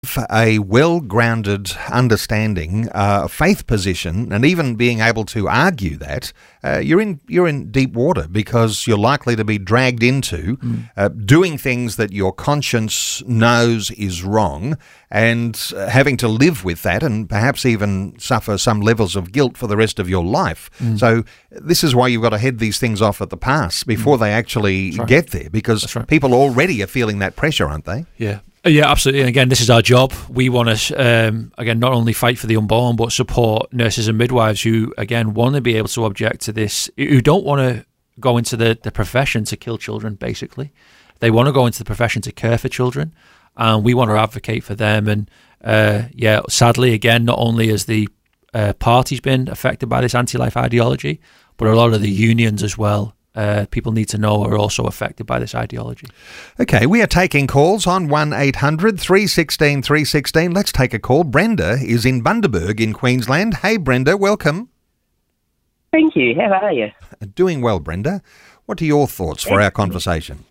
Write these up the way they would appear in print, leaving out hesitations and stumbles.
a well-grounded understanding, faith position, and even being able to argue that, you're in deep water, because you're likely to be dragged into doing things that your conscience knows is wrong, and having to live with that, and perhaps even suffer some levels of guilt for the rest of your life. So this is why you've got to head these things off at the pass before they actually get there, because people already are feeling that pressure, aren't they? Yeah, absolutely. And again, this is our job. We want to, again, not only fight for the unborn, but support nurses and midwives who, again, want to be able to object to this, who don't want to go into the profession to kill children, basically. They want to go into the profession to care for children, and we want to advocate for them. And, sadly, again, not only has the party's been affected by this anti-life ideology, but a lot of the unions as well. People need to know are also affected by this ideology. Okay, we are taking calls on 1800 316 316. Let's take a call. Brenda is in Bundaberg in Queensland. Hey, Brenda, welcome. Thank you. How are you? Doing well, Brenda. What are your thoughts for our conversation?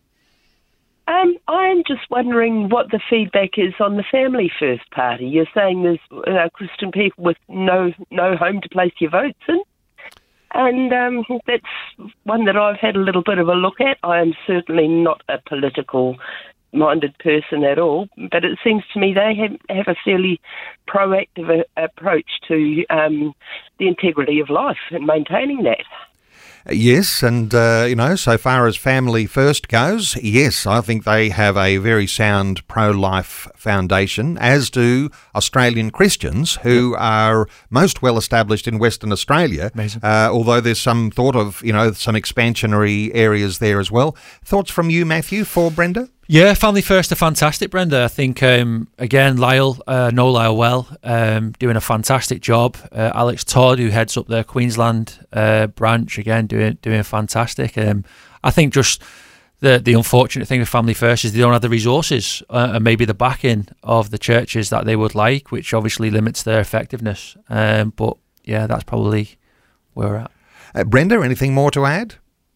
I'm just wondering what the feedback is on the Family First Party. You're saying there's Christian people with no home to place your votes in? And that's one that I've had a little bit of a look at. I am certainly not a political-minded person at all, but it seems to me they have a fairly proactive approach to the integrity of life and maintaining that. Yes, and, so far as Family First goes, yes, I think they have a very sound pro-life foundation, as do Australian Christians, who are most well established in Western Australia, although there's some thought of, some expansionary areas there as well. Thoughts from you, Matthew, for Brenda? Yeah, Family First are fantastic, Brenda. I think, again, Lyle, know Lyle well, doing a fantastic job. Alex Todd, who heads up their Queensland branch, again, doing fantastic. I think just the unfortunate thing with Family First is they don't have the resources and maybe the backing of the churches that they would like, which obviously limits their effectiveness. But, yeah, that's probably where we're at. Brenda, anything more to add?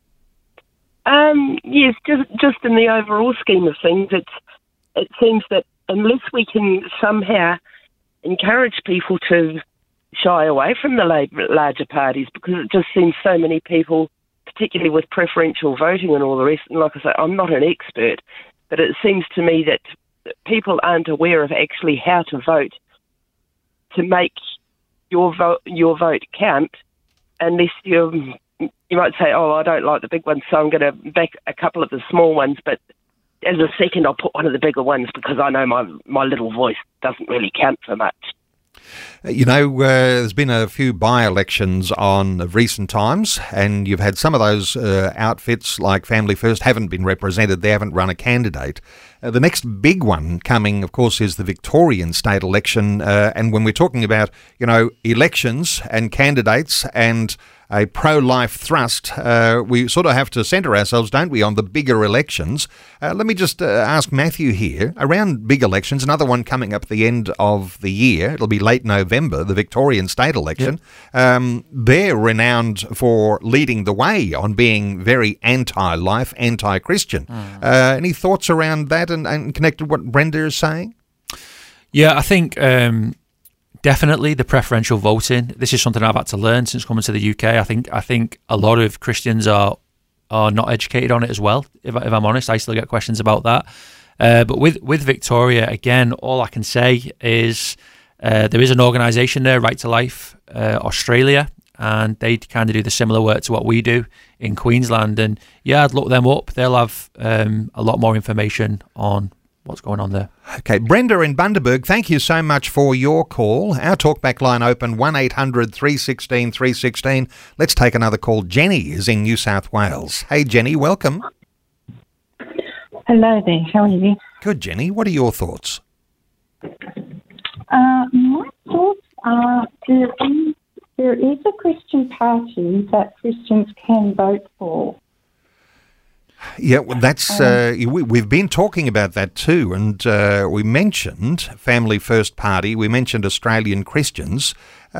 Yes, just in the overall scheme of things, it seems that unless we can somehow encourage people to shy away from the larger parties, because it just seems so many people, particularly with preferential voting and all the rest, and like I say, I'm not an expert, but it seems to me that people aren't aware of actually how to vote to make your vote count, unless you might say, I don't like the big ones, so I'm going to back a couple of the small ones, but as a second I'll put one of the bigger ones because I know my little voice doesn't really count for much. There's been a few by-elections on recent times, and you've had some of those outfits like Family First haven't been represented. They haven't run a candidate. The next big one coming, of course, is the Victorian state election. And when we're talking about, elections and candidates and a pro-life thrust, we sort of have to centre ourselves, don't we, on the bigger elections. Let me just ask Matthew here, around big elections, another one coming up at the end of the year, it'll be late November, the Victorian state election. Yep. They're renowned for leading the way on being very anti-life, anti-Christian. Any thoughts around that and connected to what Brenda is saying? Yeah, I think definitely the preferential voting. This is something I've had to learn since coming to the UK. I think a lot of Christians are not educated on it as well. If I'm honest, I still get questions about that. But with Victoria, again, all I can say is there is an organisation there, Right to Life Australia, and they kind of do the similar work to what we do in Queensland. And yeah, I'd look them up. They'll have a lot more information on what's going on there. Okay, Brenda in Bundaberg, thank you so much for your call. Our talkback line open 1800 316 316. Let's take another call. Jenny is in New South Wales. Hey Jenny, welcome. Hello there, how are you? Good, Jenny. What are your thoughts? My thoughts are there is a Christian party that Christians can vote for. Yeah, well, that's we've been talking about that too, and we mentioned Family First Party, we mentioned Australian Christians.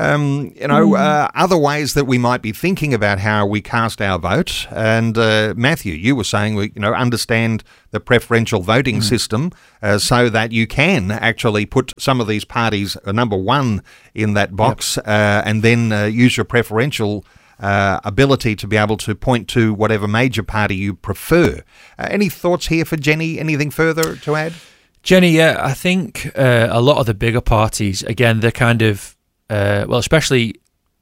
Other ways that we might be thinking about how we cast our vote. And Matthew, you were saying we, understand the preferential voting system so that you can actually put some of these parties number one in that box, and then use your preferential ability to be able to point to whatever major party you prefer. Any thoughts here for Jenny? Anything further to add? Jenny, yeah, I think a lot of the bigger parties, again, they're kind of, especially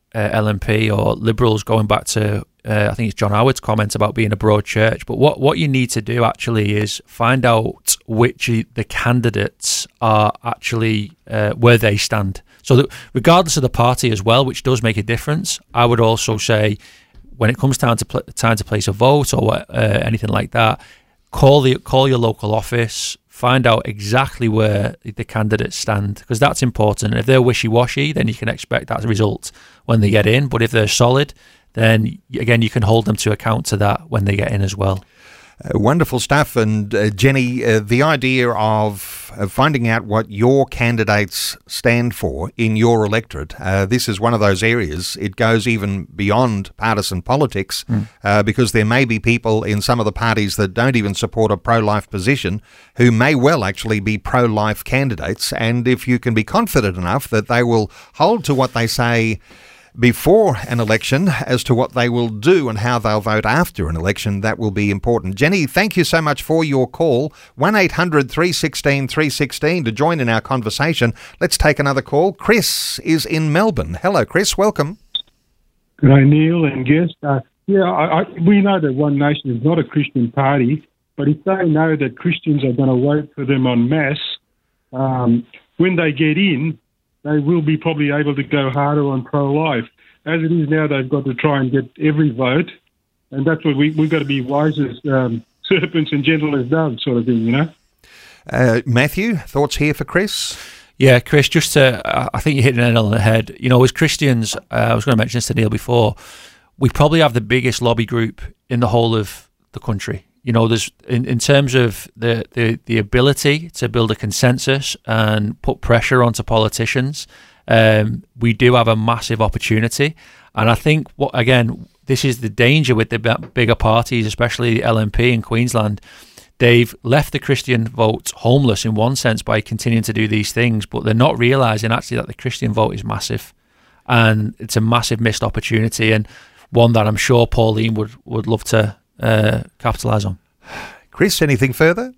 LNP or Liberals, going back to, I think it's John Howard's comment about being a broad church. But what you need to do actually is find out which the candidates are actually where they stand. So that regardless of the party as well, which does make a difference, I would also say when it comes time to place a vote or anything like that, call your local office, find out exactly where the candidates stand, because that's important. If they're wishy-washy, then you can expect that result when they get in. But if they're solid, then again you can hold them to account to that when they get in as well. Wonderful stuff. And Jenny, the idea of finding out what your candidates stand for in your electorate, this is one of those areas. It goes even beyond partisan politics because there may be people in some of the parties that don't even support a pro-life position who may well actually be pro-life candidates. And if you can be confident enough that they will hold to what they say before an election as to what they will do and how they'll vote after an election, that will be important. Jenny, thank you so much for your call. 1-800-316-316 to join in our conversation. Let's take another call. Chris is in Melbourne. Hello, Chris. Welcome. Good day, Neil and guest. We know that One Nation is not a Christian party, but if they know that Christians are going to vote for them en masse, when they get in, they will be probably able to go harder on pro-life. As it is now, they've got to try and get every vote, and that's what we've got to be wise as serpents and gentle as doves sort of thing, Matthew, thoughts here for Chris? Yeah, Chris, I think you're hitting the nail on the head. As Christians, I was going to mention this to Neil before, we probably have the biggest lobby group in the whole of the country. There's in terms of the ability to build a consensus and put pressure onto politicians, we do have a massive opportunity. And I think this is the danger with the bigger parties, especially the LNP in Queensland. They've left the Christian vote homeless in one sense by continuing to do these things, but they're not realising actually that the Christian vote is massive, and it's a massive missed opportunity, and one that I'm sure Pauline would love to capitalise on. Chris, anything further?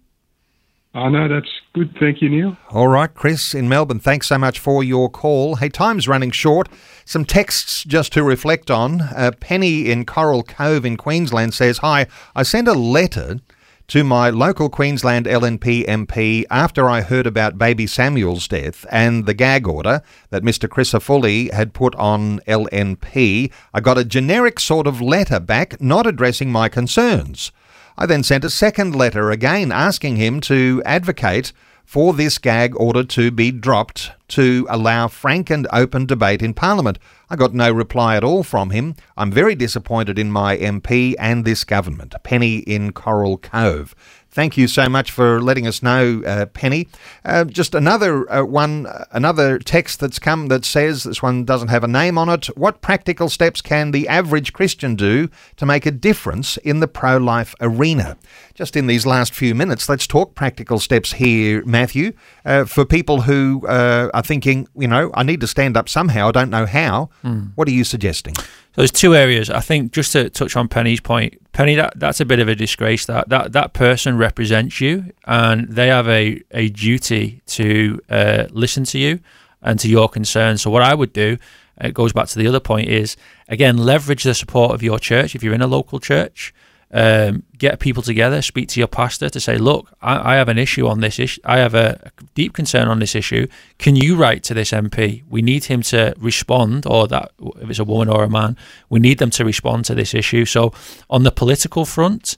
No, that's good. Thank you, Neil. All right, Chris in Melbourne, thanks so much for your call. Hey, time's running short. Some texts just to reflect on. Penny in Coral Cove in Queensland says, "Hi, I sent a letter to my local Queensland LNP MP after I heard about baby Samuel's death and the gag order that Mr. Crisafulli had put on LNP. I got a generic sort of letter back not addressing my concerns. I then sent a second letter again asking him to advocate for this gag order to be dropped to allow frank and open debate in Parliament. I got no reply at all from him. I'm very disappointed in my MP and this government." Penny in Coral Cove. Thank you so much for letting us know, Penny. Just another another text that's come that says, this one doesn't have a name on it, "What practical steps can the average Christian do to make a difference in the pro-life arena?" Just in these last few minutes, let's talk practical steps here, Matthew, for people who are thinking, I need to stand up somehow, I don't know how. What are you suggesting? So there's two areas. I think just to touch on Penny's point, Penny, that's a bit of a disgrace. That person represents you, and they have a duty to listen to you and to your concerns. So what I would do, it goes back to the other point, is again leverage the support of your church. If you're in a local church, get people together, speak to your pastor to say, look, I have an issue on this issue. I have a deep concern on this issue. Can you write to this MP? We need him to respond, or that if it's a woman or a man, we need them to respond to this issue. So on the political front,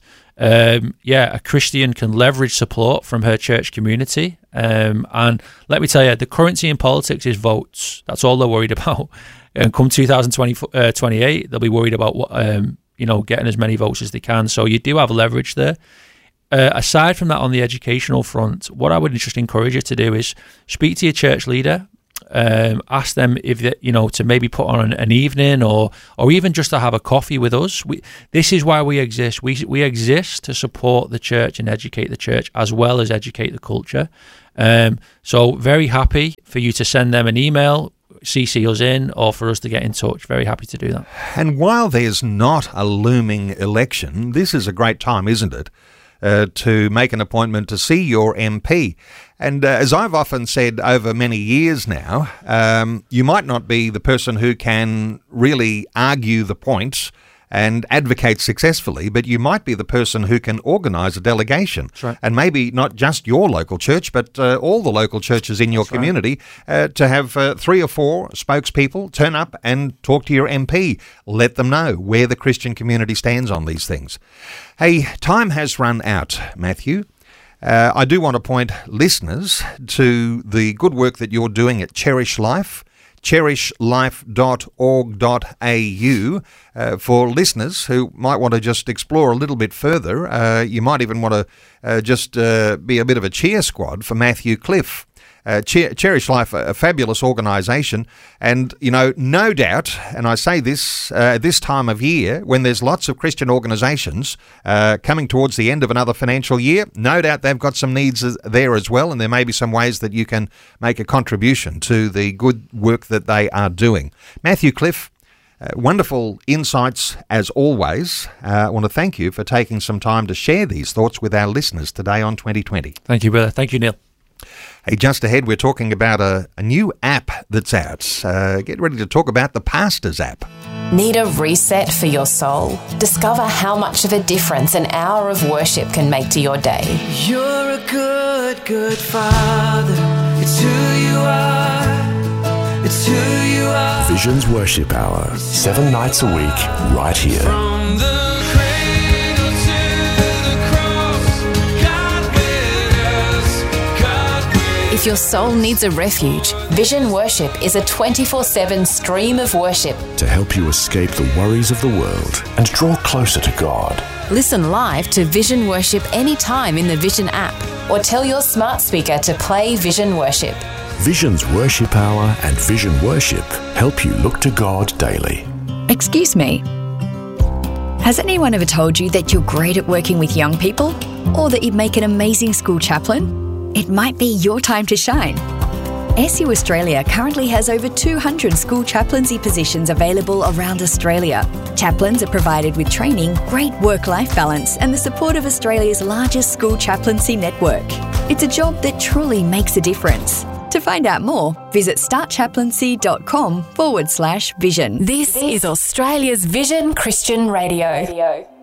a Christian can leverage support from her church community. And let me tell you, the currency in politics is votes. That's all they're worried about. And come 2028, they'll be worried about what getting as many votes as they can. So you do have leverage there. Aside from that, on the educational front, what I would just encourage you to do is speak to your church leader. Ask them if to maybe put on an evening or even just to have a coffee with us. This is why we exist. We exist to support the church and educate the church as well as educate the culture. So very happy for you to send them an email, CC us in, or for us to get in touch. Very happy to do that. And while there's not a looming election, this is a great time, isn't it? To make an appointment to see your MP. And as I've often said over many years now, you might not be the person who can really argue the points and advocate successfully, but you might be the person who can organise a delegation. That's right. And maybe not just your local church, but all the local churches in your community, to have 3 or 4 spokespeople turn up and talk to your MP. Let them know where the Christian community stands on these things. Hey, time has run out, Matthew. I do want to point listeners to the good work that you're doing at Cherish Life, cherishlife.org.au. For listeners who might want to just explore a little bit further, you might even want to just be a bit of a cheer squad for Matthew Cliff. Cherish Life, a fabulous organisation, and no doubt, and I say this this time of year when there's lots of Christian organisations coming towards the end of another financial year, no doubt they've got some needs there as well, and there may be some ways that you can make a contribution to the good work that they are doing. Matthew Cliff, wonderful insights as always. I want to thank you for taking some time to share these thoughts with our listeners today on 2020. Thank you, brother. Thank you, Neil. Hey, just ahead, we're talking about a new app that's out. Get ready to talk about the Pastors app. Need a reset for your soul? Discover how much of a difference an hour of worship can make to your day. You're a good, good father. It's who you are. It's who you are. Visions Worship Hour, 7 nights a week, right here. From the cradle to the cross, God with us, God with us. If your soul needs a refuge, Vision Worship is a 24/7 stream of worship. To help you escape the worries of the world and draw closer to God. Listen live to Vision Worship anytime in the Vision app, or tell your smart speaker to play Vision Worship. Visions Worship Hour and Vision Worship help you look to God daily. Excuse me. Has anyone ever told you that you're great at working with young people? Or that you'd make an amazing school chaplain? It might be your time to shine. SU Australia currently has over 200 school chaplaincy positions available around Australia. Chaplains are provided with training, great work-life balance, and the support of Australia's largest school chaplaincy network. It's a job that truly makes a difference. To find out more, visit startchaplaincy.com/vision. This is Australia's Vision Christian Radio.